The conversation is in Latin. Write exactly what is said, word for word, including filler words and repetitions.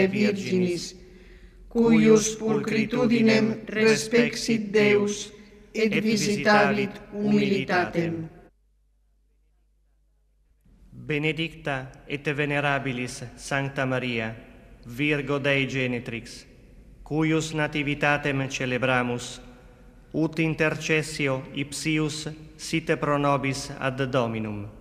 virginis, cuius pulcritudinem respexit Deus, et visitavit humilitatem. Benedicta et venerabilis Sancta Maria, Virgo Dei Genitrix, cuius nativitatem celebramus, ut intercessio ipsius site pro nobis ad Dominum.